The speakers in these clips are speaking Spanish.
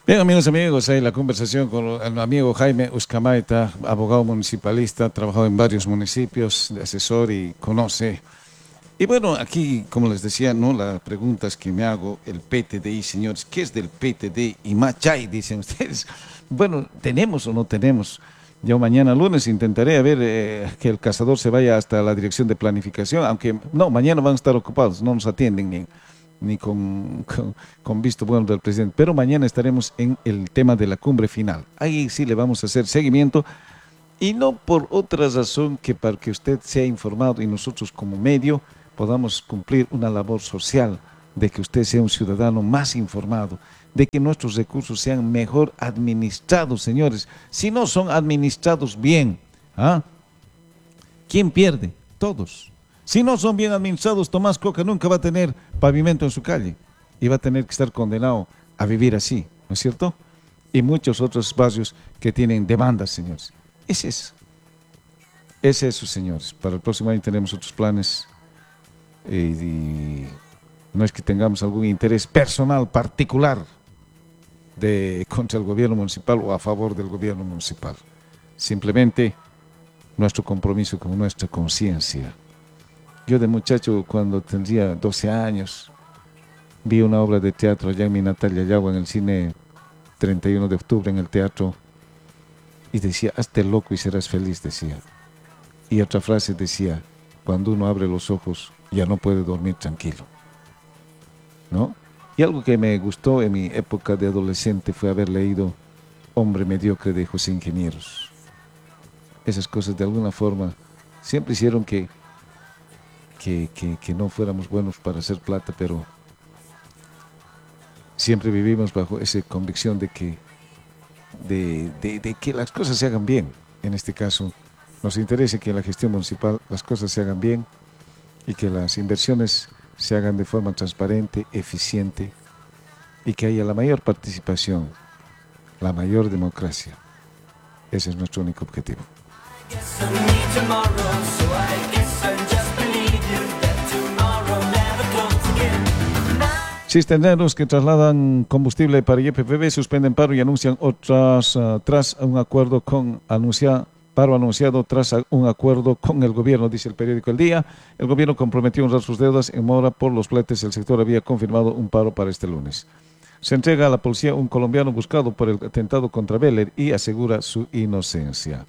Bien, amigos, ahí la conversación con el amigo Jaime Uzcamaita, abogado municipalista, ha trabajado en varios municipios de asesor y conoce. Y bueno, aquí, como les decía, ¿no? Las preguntas que me hago, el PTDI, señores, ¿qué es del PTDI? Y Machay, dicen ustedes. Bueno, ¿tenemos o no tenemos? Yo mañana lunes intentaré a ver que el cazador se vaya hasta la dirección de planificación, aunque no, mañana van a estar ocupados, no nos atienden ni con visto bueno del presidente, pero mañana estaremos en el tema de la cumbre final. Ahí sí le vamos a hacer seguimiento y no por otra razón que para que usted sea informado y nosotros como medio podamos cumplir una labor social, de que usted sea un ciudadano más informado, de que nuestros recursos sean mejor administrados, señores. Si no son administrados bien, ¿ah? ¿Quién pierde? Todos. Si no son bien administrados, Tomás Coca nunca va a tener pavimento en su calle y va a tener que estar condenado a vivir así, ¿no es cierto? Y muchos otros barrios que tienen demandas, señores. Es eso, señores. Para el próximo año tenemos otros planes y no es que tengamos algún interés personal particular contra el gobierno municipal o a favor del gobierno municipal. Simplemente nuestro compromiso con nuestra conciencia. Yo de muchacho, cuando tendría 12 años, vi una obra de teatro allá en mi natal Yayagua, en el cine 31 de octubre, en el teatro, y decía, hazte loco y serás feliz, decía. Y otra frase decía, cuando uno abre los ojos, ya no puede dormir tranquilo, ¿no? Y algo que me gustó en mi época de adolescente fue haber leído Hombre Mediocre de José Ingenieros. Esas cosas de alguna forma siempre hicieron que no fuéramos buenos para hacer plata, pero siempre vivimos bajo esa convicción de que las cosas se hagan bien. En este caso, nos interesa que en la gestión municipal las cosas se hagan bien y que las inversiones se hagan de forma transparente, eficiente y que haya la mayor participación, la mayor democracia. Ese es nuestro único objetivo. Cisterneros que trasladan combustible para YPFB suspenden paro y anuncian tras un acuerdo paro anunciado tras un acuerdo con el gobierno, dice el periódico El Día. El gobierno comprometió honrar sus deudas en mora por los fletes. El sector había confirmado un paro para este lunes. Se entrega a la policía un colombiano buscado por el atentado contra Beller y asegura su inocencia.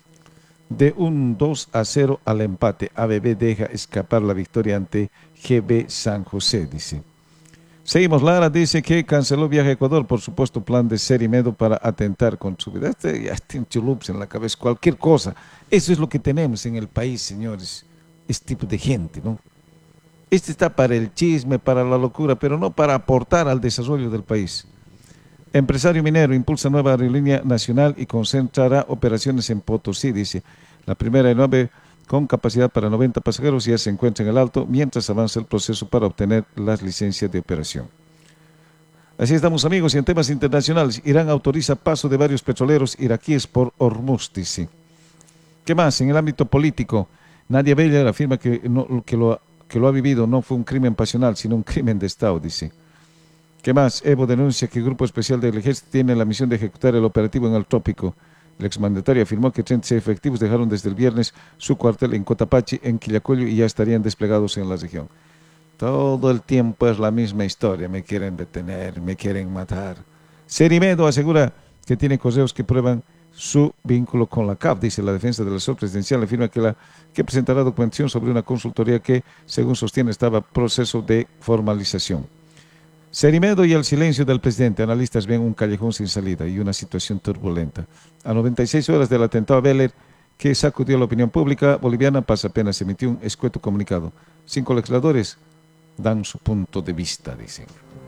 De un 2-0 al empate, ABB deja escapar la victoria ante GB San José, dice. Seguimos, Lara dice que canceló viaje a Ecuador, por supuesto plan de Serimedo para atentar con su vida. Ya tiene chulups en la cabeza, cualquier cosa. Eso es lo que tenemos en el país, señores, este tipo de gente, ¿no? Este está para el chisme, para la locura, pero no para aportar al desarrollo del país. Empresario minero impulsa nueva aerolínea nacional y concentrará operaciones en Potosí, dice. La primera de 9 con capacidad para 90 pasajeros ya se encuentra en el Alto, mientras avanza el proceso para obtener las licencias de operación. Así estamos, amigos, y en temas internacionales, Irán autoriza paso de varios petroleros iraquíes por Hormuz, dice. ¿Qué más? En el ámbito político, Nadia Beller afirma que lo ha vivido no fue un crimen pasional, sino un crimen de Estado, dice. ¿Qué más? Evo denuncia que el Grupo Especial del Ejército tiene la misión de ejecutar el operativo en el Trópico. El exmandatario afirmó que 36 efectivos dejaron desde el viernes su cuartel en Cotapachi, en Quillacollo, y ya estarían desplegados en la región. Todo el tiempo es la misma historia. Me quieren detener, me quieren matar. Serimedo asegura que tiene correos que prueban su vínculo con la CAF. Dice la defensa del asesor presidencial, afirma que presentará documentación sobre una consultoría que, según sostiene, estaba en proceso de formalización. Serimedo y el silencio del presidente. Analistas ven un callejón sin salida y una situación turbulenta. A 96 horas del atentado a Beller, que sacudió la opinión pública boliviana, pasa apenas emitió un escueto comunicado. 5 legisladores dan su punto de vista, dicen.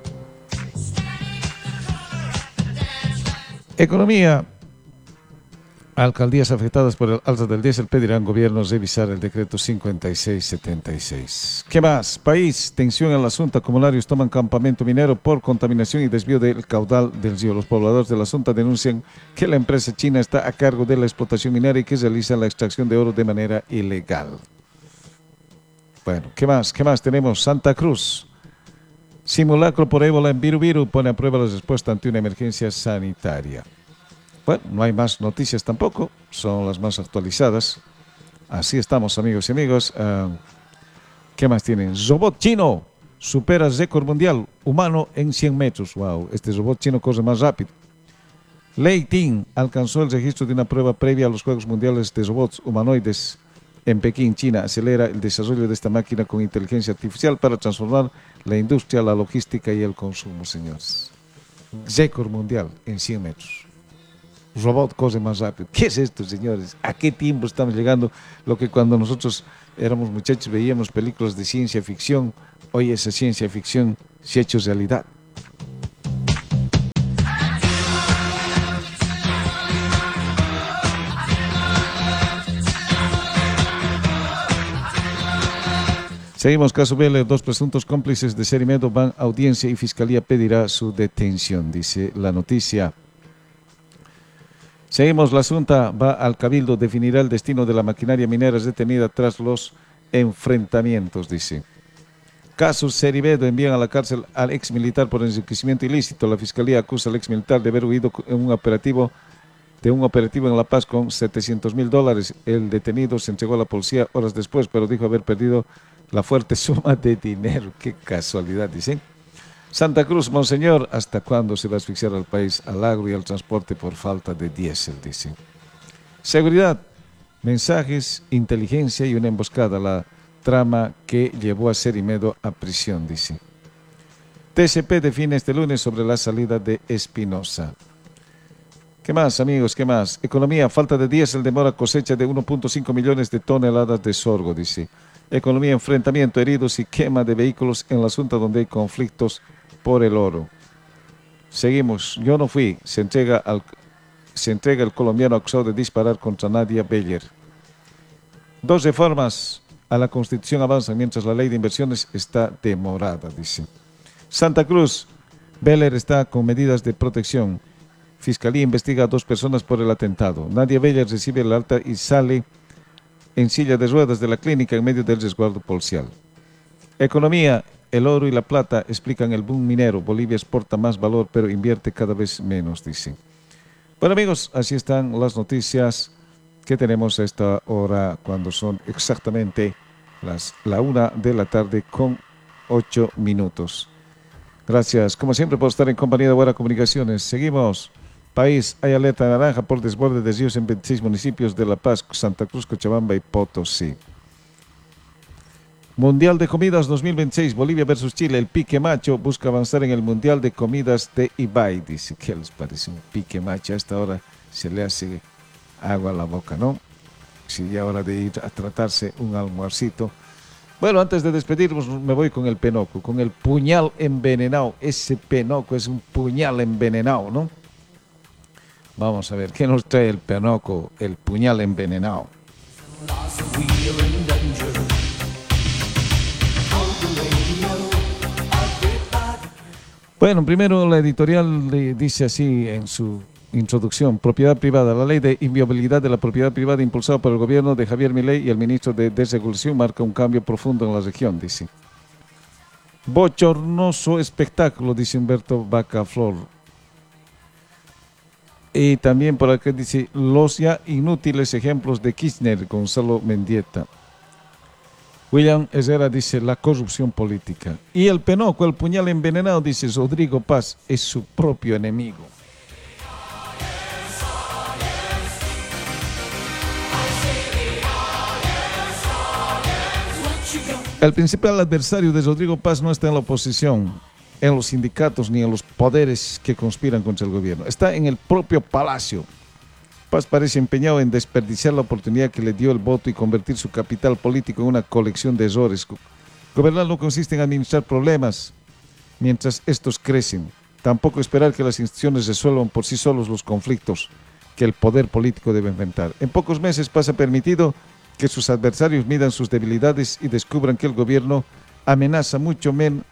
Economía. Alcaldías afectadas por el alza del diésel pedirán gobiernos revisar el decreto 5676. ¿Qué más? País, tensión en la Asunta. Comunarios toman campamento minero por contaminación y desvío del caudal del río. Los pobladores de la Asunta denuncian que la empresa china está a cargo de la explotación minera y que realiza la extracción de oro de manera ilegal. Bueno, ¿qué más? ¿Qué más? Tenemos Santa Cruz. Simulacro por ébola en Viru pone a prueba la respuesta ante una emergencia sanitaria. Bueno, no hay más noticias tampoco, son las más actualizadas. Así estamos, amigos y amigas. ¿Qué más tienen? Robot chino supera récord mundial humano en 100 metros. Wow, este robot chino corre más rápido. Lei Ting alcanzó el registro de una prueba previa a los Juegos Mundiales de Robots Humanoides en Pekín, China. Acelera el desarrollo de esta máquina con inteligencia artificial para transformar la industria, la logística y el consumo, señores. Récord mundial en 100 metros. Robot corre más rápido. ¿Qué es esto, señores? ¿A qué tiempo estamos llegando? Lo que cuando nosotros éramos muchachos veíamos películas de ciencia ficción, hoy esa ciencia ficción se ha hecho realidad. Seguimos, caso Vélez, 2 presuntos cómplices de Serimedo van a audiencia y Fiscalía pedirá su detención, dice la noticia. Seguimos, la Asunta va al Cabildo, definirá el destino de la maquinaria minera detenida tras los enfrentamientos, dice. Casos Serimedo envían a la cárcel al exmilitar por enriquecimiento ilícito. La Fiscalía acusa al exmilitar de haber huido en un operativo en La Paz con $700,000. El detenido se entregó a la policía horas después, pero dijo haber perdido la fuerte suma de dinero. Qué casualidad, dicen. Santa Cruz, Monseñor, ¿hasta cuándo se va a asfixiar al país, al agro y al transporte por falta de diésel? Dicen. Seguridad, mensajes, inteligencia y una emboscada, la trama que llevó a Serimedo a prisión, dice. TCP define este lunes sobre la salida de Espinosa. ¿Qué más, amigos? ¿Qué más? Economía, falta de diésel demora cosecha de 1.5 millones de toneladas de sorgo, dice. Economía, enfrentamiento, heridos y quema de vehículos en la Asunta donde hay conflictos por el oro. Seguimos. Yo no fui. Se entrega el colombiano acusado de disparar contra Nadia Beller. 2 reformas a la Constitución avanzan mientras la ley de inversiones está demorada, dice. Santa Cruz, Beller está con medidas de protección. Fiscalía investiga a 2 personas por el atentado. Nadia Beller recibe el alta y sale en silla de ruedas de la clínica en medio del resguardo policial. Economía, el oro y la plata explican el boom minero. Bolivia exporta más valor pero invierte cada vez menos, dice. Bueno, amigos, así están las noticias que tenemos a esta hora cuando son exactamente la 1 de la tarde con 8 minutos. Gracias, como siempre, por estar en compañía de Buena Comunicaciones. Seguimos. País, hay alerta naranja por desborde de ríos en 26 municipios de La Paz, Santa Cruz, Cochabamba y Potosí. Mundial de Comidas 2026, Bolivia versus Chile. El pique macho busca avanzar en el Mundial de Comidas de Ibai. Dice, ¿qué les parece un pique macho? A esta hora se le hace agua a la boca, ¿no? Si ya hora de ir a tratarse un almuercito. Bueno, antes de despedirnos me voy con el penoco, con el puñal envenenado. Ese penoco es un puñal envenenado, ¿no? Vamos a ver, ¿qué nos trae el penoco, el puñal envenenado? Bueno, primero la editorial le dice así en su introducción: propiedad privada. La ley de inviolabilidad de la propiedad privada impulsada por el gobierno de Javier Milei y el ministro de Desregulación marca un cambio profundo en la región, dice. Bochornoso espectáculo, dice Humberto Bacaflor. Y también por acá dice, los ya inútiles ejemplos de Kirchner, Gonzalo Mendieta. William Herrera dice, la corrupción política. Y el penoco, el puñal envenenado, dice Rodrigo Paz, es su propio enemigo. El principal adversario de Rodrigo Paz no está en la oposición, en los sindicatos ni en los poderes que conspiran contra el gobierno. Está en el propio palacio. Paz parece empeñado en desperdiciar la oportunidad que le dio el voto y convertir su capital político en una colección de errores. Gobernar no consiste en administrar problemas mientras estos crecen. Tampoco esperar que las instituciones resuelvan por sí solos los conflictos que el poder político debe enfrentar. En pocos meses Paz ha permitido que sus adversarios midan sus debilidades y descubran que el gobierno amenaza mucho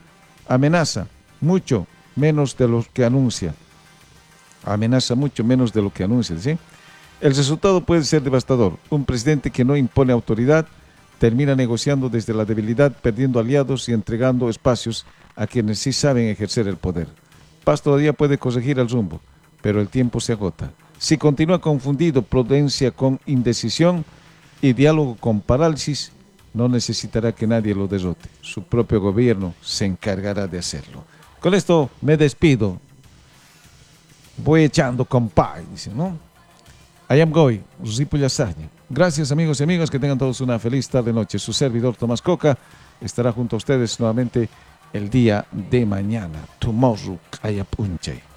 menos de lo que anuncia. Amenaza mucho menos de lo que anuncia, ¿sí? El resultado puede ser devastador. Un presidente que no impone autoridad termina negociando desde la debilidad, perdiendo aliados y entregando espacios a quienes sí saben ejercer el poder. Paz todavía puede corregir el rumbo, pero el tiempo se agota. Si continúa confundido prudencia con indecisión y diálogo con parálisis, no necesitará que nadie lo derrote. Su propio gobierno se encargará de hacerlo. Con esto me despido. Voy echando compay, dice, ¿no? I am going, Ripo Lasagne. Gracias, amigos y amigas, que tengan todos una feliz tarde-noche. Su servidor Tomás Coca estará junto a ustedes nuevamente el día de mañana. Tomorrow, Kaya Punche.